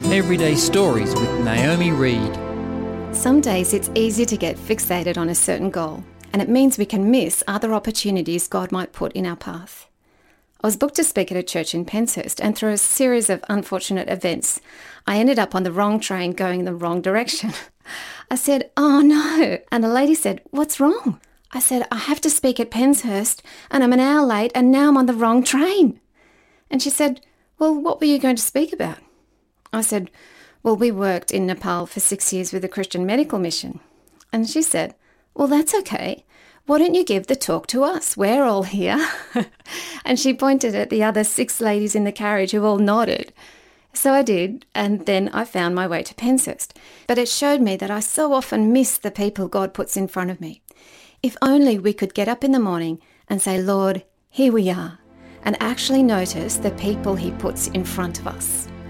Everyday Stories with Naomi Reed. Some days it's easy to get fixated on a certain goal, and it means we can miss other opportunities God might put in our path. I was booked to speak at a church in Penshurst, and through a series of unfortunate events, I ended up on the wrong train going the wrong direction. I said, "Oh no," and a lady said, "What's wrong?" I said, "I have to speak at Penshurst, and I'm an hour late, and now I'm on the wrong train." And she said, "Well, what were you going to speak about?" I said, "Well, we worked in Nepal for 6 years with the Christian Medical Mission." And she said, "Well, that's okay. Why don't you give the talk to us? We're all here." And she pointed at the other 6 ladies in the carriage who all nodded. So I did, and then I found my way to Penshurst. But it showed me that I so often miss the people God puts in front of me. If only we could get up in the morning and say, "Lord, here we are," and actually notice the people He puts in front of us.